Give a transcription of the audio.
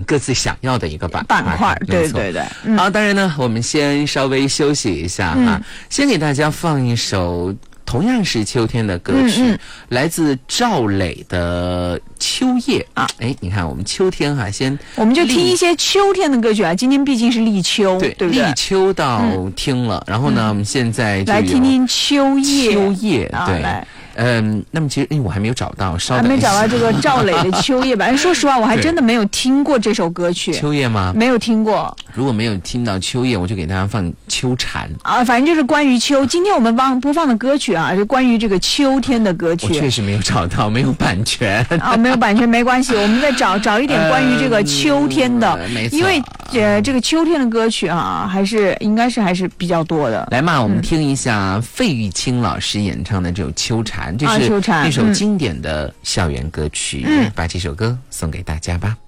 各自想要的一个板块。对对对。 好，当然呢，我们先稍微休息一下哈，先给大家放一首同样是秋天的歌曲，来自赵磊的《秋叶》啊。哎，你看我们秋天哈，我们就听一些秋天的歌曲啊。今天毕竟是立秋，对不对？ 立秋到听了，然后呢，我们现在就来听听秋叶。 秋叶，对。 来那么其实我还没有找到， 还没找到这个赵磊的《秋叶》吧？说实话，我还真的没有听过这首歌曲。 秋叶吗？ 没有听过。 如果没有听到秋叶，我就给大家放秋蝉啊，反正就是关于秋。今天我们播放的歌曲啊，是关于这个秋天的歌曲。 我确实没有找到，没有版权啊，没有版权没关系，我们再找一点关于这个秋天的， 没错， 因为这个秋天的歌曲啊，应该是还是比较多的。 来嘛，我们听一下费玉清老师演唱的这首《秋蝉》，这是秋蝉一首经典的校园歌曲，把这首歌送给大家吧。